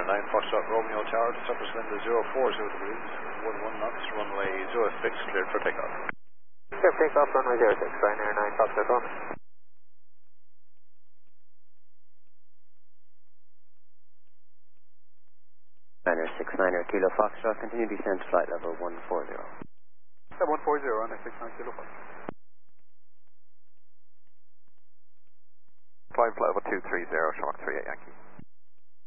9 Foxtrot Romeo Tower to surface wind is 040 degrees, 11 knots, runway 06 cleared for takeoff. Clear for takeoff, runway 06, Ryanair 9 Foxtrot Romeo. Ryanair 69er Kilo Foxtrot, continue descent flight level 140. Yeah, 140, Ryanair 69 Kilo Foxtrot. Flight level 230, Shark 38 Yankee.